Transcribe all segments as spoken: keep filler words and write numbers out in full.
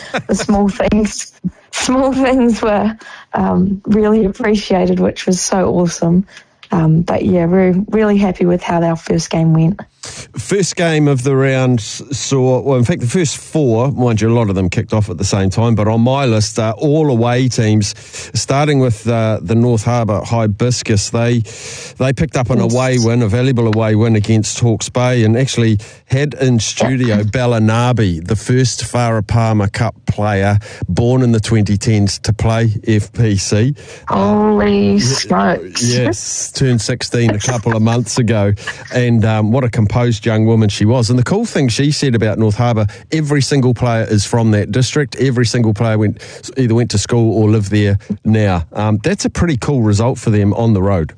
the small things, small things were um, really appreciated, which was so awesome. Um, but yeah, we're really happy with how our first game went. First game of the round saw, well, in fact, the first four, mind you, a lot of them kicked off at the same time, but on my list, uh, all away teams, starting with uh, the North Harbour Hibiscus. They they picked up an yes. away win, a valuable away win against Hawke's Bay, and actually had in studio Bellanabi, the first Farah Palmer Cup player born in the twenty tens to play F P C. Holy uh, smokes. Yes, turned sixteen a couple of months ago, and um, what a composed young woman she was. And the cool thing she said about North Harbour, every single player is from that district. Every single player went either went to school or live there now. Um, that's a pretty cool result for them on the road.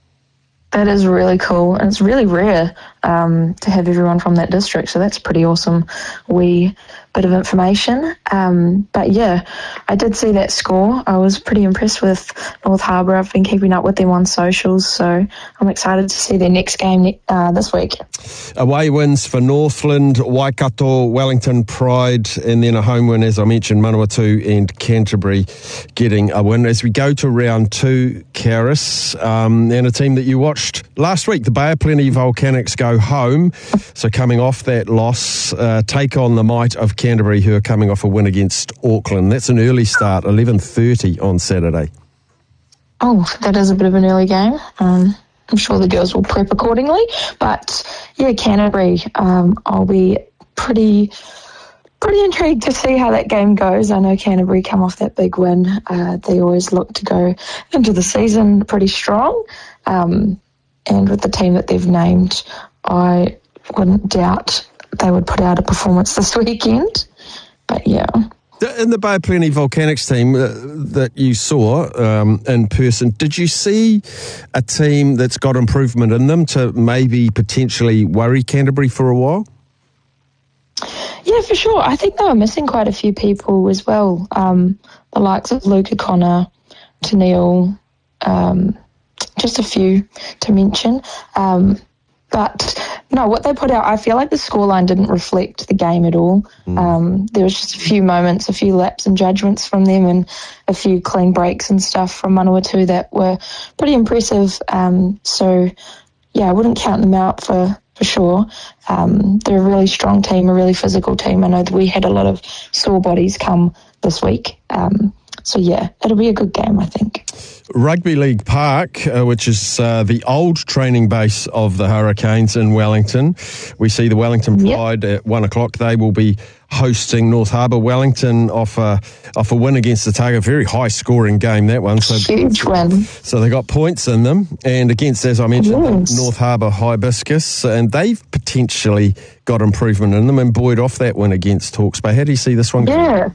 That is really cool, and it's really rare um, to have everyone from that district, so that's pretty awesome. We bit of information, um, but yeah, I did see that score. I was pretty impressed with North Harbour. I've been keeping up with them on socials, so I'm excited to see their next game uh, this week. Away wins for Northland, Waikato, Wellington Pride, and then a home win, as I mentioned, Manawatu and Canterbury getting a win. As we go to round two, Karis, um, and a team that you watched last week, the Bay of Plenty Volcanics go home, so coming off that loss, uh, take on the might of Canterbury, who are coming off a win against Auckland. That's an early start, eleven thirty on Saturday. Oh, that is a bit of an early game. Um, I'm sure the girls will prep accordingly. But, yeah, Canterbury, um, I'll be pretty pretty intrigued to see how that game goes. I know Canterbury come off that big win. Uh, they always look to go into the season pretty strong. Um, and with the team that they've named, I wouldn't doubt they would put out a performance this weekend. But, yeah. In the Bay of Plenty Volcanics team uh, that you saw um, in person, did you see a team that's got improvement in them to maybe potentially worry Canterbury for a while? Yeah, for sure. I think they were missing quite a few people as well. Um, the likes of Luca Connor, Tennille, um, just a few to mention. Um, but no, what they put out, I feel like the scoreline didn't reflect the game at all. Mm. Um, there was just a few moments, a few laps and judgments from them, and a few clean breaks and stuff from Manawatu that were pretty impressive. Um, so, yeah, I wouldn't count them out for, for sure. Um, they're a really strong team, a really physical team. I know that we had a lot of sore bodies come this week. Um, so, yeah, it'll be a good game, I think. Rugby League Park, uh, which is uh, the old training base of the Hurricanes in Wellington. We see the Wellington Pride yep. at one o'clock. They will be hosting North Harbour. Wellington off a, off a win against Otago. Very high scoring game, that one. So, Huge win. So they got points in them. And against, as I mentioned, yes. North Harbour Hibiscus. And they've potentially got improvement in them and buoyed off that win against Hawke's Bay. How do you see this one going? Yeah.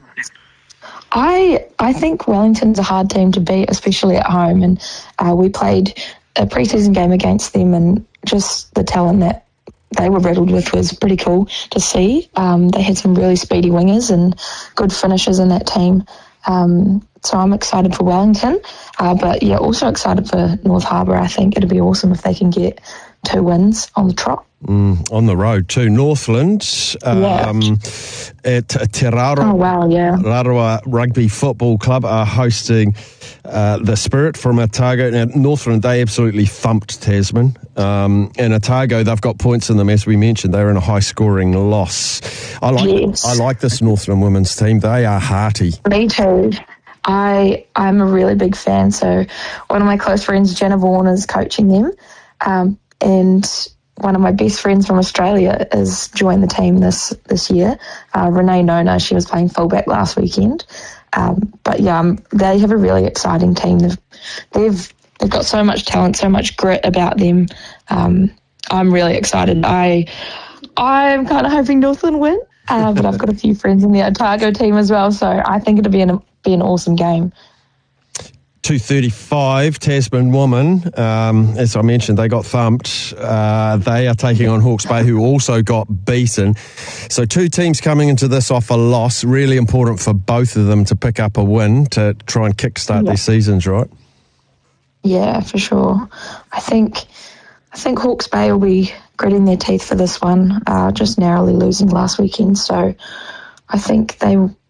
I I think Wellington's a hard team to beat, especially at home. And uh, we played a pre-season game against them, and just the talent that they were riddled with was pretty cool to see. Um, they had some really speedy wingers and good finishers in that team. Um, so I'm excited for Wellington. Uh, but, yeah, also excited for North Harbour. I think it'd be awesome if they can get two wins on the trot. Mm, on the road too. Northland um, yeah. at Te Raro, oh, wow, yeah. Rarawa Rugby Football Club are hosting uh, the Spirit from Otago. Now, Northland, they absolutely thumped Tasman. Um, and Otago, they've got points in them, as we mentioned. They're in a high-scoring loss. I like yes. I like this Northland women's team. They are hearty. Me too. I, I'm a really big fan. So one of my close friends, Jenna Vaughan, is coaching them. Um, and one of my best friends from Australia has joined the team this, this year. Uh, Renee Nona, she was playing fullback last weekend. Um, but, yeah, um, they have a really exciting team. They've, they've they've got so much talent, so much grit about them. Um, I'm really excited. I, I'm kind of hoping Northland win, uh, but I've got a few friends in the Otago team as well, so I think it'll be an, be an awesome game. two thirty-five, Tasman Woman, um, as I mentioned, they got thumped. Uh, they are taking on Hawke's Bay, who also got beaten. So two teams coming into this off a loss. Really important for both of them to pick up a win to try and kickstart yeah. their seasons, right? Yeah, for sure. I think I think Hawke's Bay will be gritting their teeth for this one, uh, just narrowly losing last weekend. So I think they